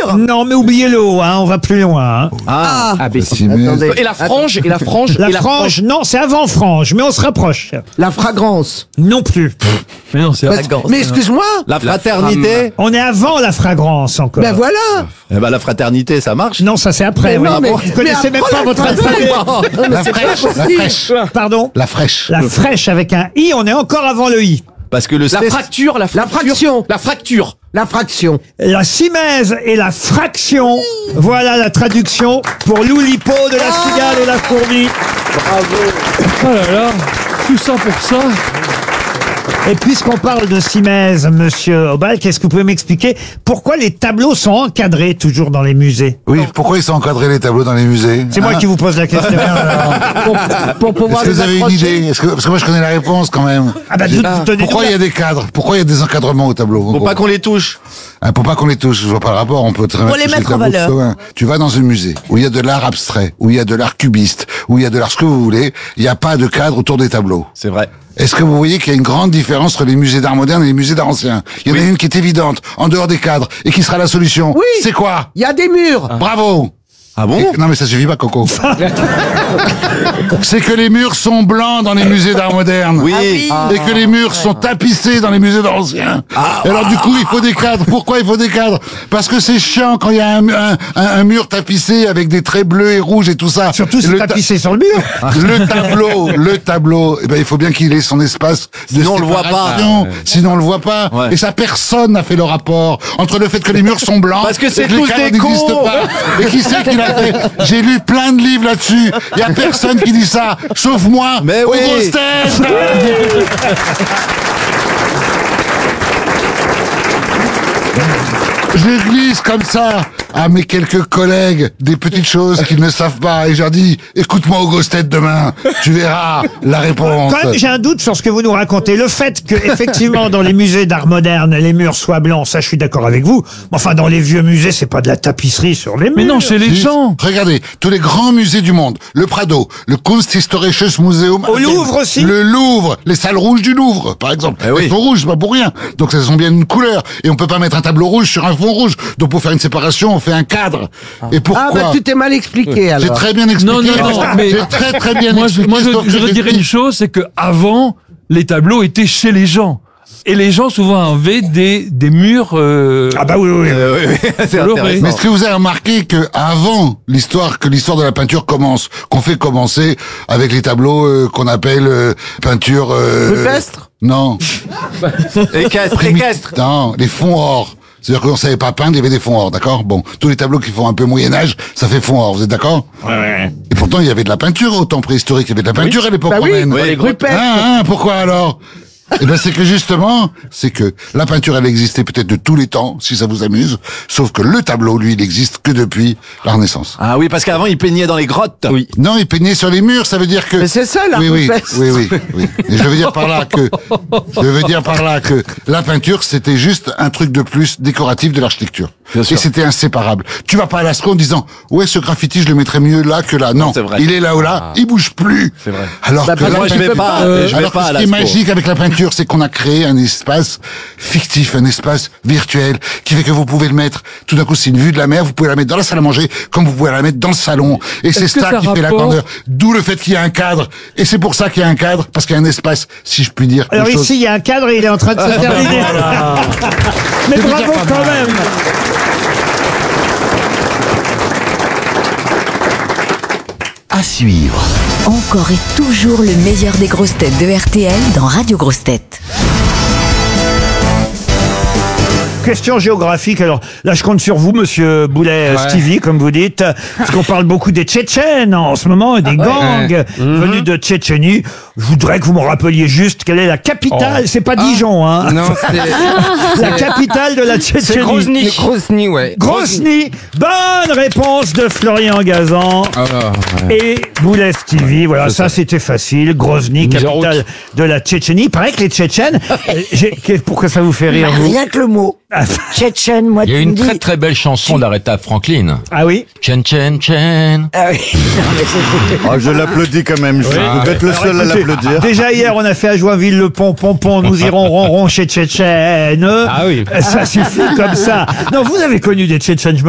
murs. Non, mais oubliez le haut, hein, on va plus loin. Hein. Attendez. Et la frange, La frange, non, c'est avant frange, mais on se rapproche. La fragrance. Non plus. Mais non, c'est Mais excuse-moi. la fraternité. On est avant la fragrance encore. Ben voilà. Eh ben, la fraternité, ça marche. Non, ça c'est après. Mais oui. non, mais- Vous connaissez mais même pas après votre la alphabet. La fraîche. Pardon. La fraîche. La fraîche avec un i, on est encore avant le i. Parce que le La fracture, La fraction. La fracture. La fraction. La simèse et la fraction. Voilà la traduction pour l'oulipo de la cigale et la fourmi. Oh là là, tout ça pour ça. Et puisqu'on parle de simèse, monsieur Obal, qu'est-ce que vous pouvez m'expliquer pourquoi les tableaux sont encadrés toujours dans les musées? Oui, pourquoi ils sont encadrés les tableaux dans les musées? C'est moi qui vous pose la question. Pour pouvoir Est-ce que les vous avez une accrocher. idée? Parce que moi je connais la réponse quand même. Ah bah, Pourquoi il y a des cadres? Pourquoi il y a des encadrements au tableau? Pour pas qu'on les touche. Pour pas qu'on les touche, je vois pas le rapport, on peut très bien les toucher mettre le en tableau valeur. de commun. Tu vas dans un musée où il y a de l'art abstrait, où il y a de l'art cubiste, où il y a de l'art ce que vous voulez, il n'y a pas de cadre autour des tableaux. C'est vrai. Est-ce que vous voyez qu'il y a une grande différence entre les musées d'art moderne et les musées d'art ancien? Il y en a une qui est évidente, en dehors des cadres, et qui sera la solution. Oui. C'est quoi? Il y a des murs. Bravo! Ah bon? Non mais ça suffit pas, Coco. C'est que les murs sont blancs dans les musées d'art moderne. Oui. Et que les murs sont tapissés dans les musées d'art ancien. Et alors du coup, il faut des cadres. Pourquoi il faut des cadres? Parce que c'est chiant quand il y a un mur tapissé avec des traits bleus et rouges et tout ça. Surtout si Le tapissé sur le mur. le tableau, eh ben, il faut bien qu'il ait son espace de Sinon, on le voit pas. séparation. Sinon on le voit pas. Ouais. Et ça, personne n'a fait le rapport entre le fait que les murs sont blancs Parce que c'est et que les tous cadres des cons. n'existent pas. Et qui c'est qui l'a fait? J'ai lu plein de livres là-dessus. Il y a personne qui dit ça, sauf moi. Mais aux oui. grosses têtes. Je glisse comme ça à mes quelques collègues des petites choses qu'ils ne savent pas et je leur dis écoute-moi aux grosses têtes demain, tu verras la réponse. Quand même, j'ai un doute sur ce que vous nous racontez. Le fait que, effectivement, dans les musées d'art moderne, les murs soient blancs, ça, je suis d'accord avec vous. Mais enfin, dans les vieux musées, c'est pas de la tapisserie sur les murs. Mais non, chez les Si, gens. Regardez, tous les grands musées du monde, le Prado, le Kunsthistorisches Museum, Au Louvre aussi. le Louvre, les salles rouges du Louvre, par exemple. Eh oui. Elles sont rouges, c'est pas pour rien. Donc elles ont bien une couleur. Et on peut pas mettre un tableau rouge sur un fond rouge. Donc pour faire une séparation, on fait un cadre. Et pourquoi? Ah bah tu t'es mal expliqué J'ai alors. très bien expliqué. Non, mais J'ai très bien moi, expliqué. sauf que je j'ai dirais dit- une chose, c'est que avant, les tableaux étaient chez les gens. Et les gens souvent avaient des murs. Ah bah oui, oui. C'est Coloré. intéressant. Mais est-ce que vous avez remarqué que avant l'histoire de la peinture commence, qu'on fait commencer avec les tableaux qu'on appelle peinture Rupestre? Non, Équestre. non, les fonds or. C'est-à-dire qu'on savait pas peindre, il y avait des fonds or, d'accord? Bon, tous les tableaux qui font un peu Moyen-Âge, ça fait fond or, vous êtes d'accord? Ouais. Et pourtant, il y avait de la peinture au temps préhistorique, il y avait de la peinture à l'époque Bah oui, romaine. les rupestres. Pourquoi alors? Eh ben, c'est que justement, c'est que la peinture, elle existait peut-être de tous les temps, si ça vous amuse, sauf que le tableau, lui, il existe que depuis la Renaissance. Ah oui, parce qu'avant, ils peignaient dans les grottes. Oui. Non, il peignait sur les murs, ça veut dire que... Mais c'est ça, la oui, rupestre. oui. Et je veux dire par là que la peinture, c'était juste un truc de plus décoratif de l'architecture. Bien sûr. Et c'était inséparable. Tu vas pas à Lascaux en disant, ouais, ce graffiti, je le mettrais mieux là que là. Non, c'est vrai. il est là ou là, il bouge plus. C'est vrai. Alors Bah, que parce la Moi, je vais peinture- pas, je vais alors que pas à ce qui est Lascaux. magique avec la peinture, c'est qu'on a créé un espace fictif, un espace virtuel, qui fait que vous pouvez le mettre, tout d'un coup, c'est une vue de la mer, vous pouvez la mettre dans la salle à manger, comme vous pouvez la mettre dans le salon. Et c'est Est-ce que ça ça qui fait la rapporte- grandeur. D'où le fait qu'il y a un cadre. Et c'est pour ça qu'il y a un cadre, parce qu'il y a un espace, si je puis dire. Alors quelque chose- ici, il y a un cadre et il est en train de se terminer. Mais C'est déjà bravo pas quand mal. même. À suivre. Encore et toujours le meilleur des grosses têtes de RTL dans Radio Grosses Têtes. Question géographique. Alors là, je compte sur vous, monsieur Boulet, Stevie, comme vous dites, parce qu'on parle beaucoup des Tchétchènes en ce moment, et des gangs venus de Tchétchénie. Je voudrais que vous me rappeliez juste quelle est la capitale. C'est pas Dijon, hein. Non, c'est La capitale de la Tchétchénie. Grozny. Grozny, ouais. Grozny. Bonne réponse de Florian Gazan et Boulet Stevie. Voilà, ça c'était facile. Grozny, capitale de la Tchétchénie. Il paraît que les Tchétchènes, pourquoi ça vous fait rire, vous? Rien que le mot. Tchétchène, moi Il y a tu me une dis... très très belle chanson d'Aretha Franklin. Ah oui? Chen chen chen. Ah oui. Non, mais c'est- Ah, je l'applaudis quand même. Vous êtes le Alors, seul à écoutez, l'applaudir. Déjà hier, on a fait à Joinville le pont, nous irons ronron chez Tchétchène. Ah oui. Ça suffit comme ça. Non, vous avez connu des Tchétchènes, je me